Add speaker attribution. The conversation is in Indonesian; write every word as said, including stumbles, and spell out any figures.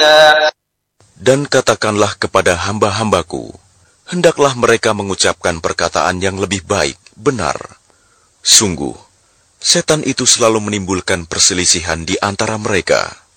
Speaker 1: Dan katakanlah kepada hamba-hambaku, hendaklah mereka mengucapkan perkataan yang lebih baik, benar. Sungguh, setan itu selalu menimbulkan perselisihan di antara mereka.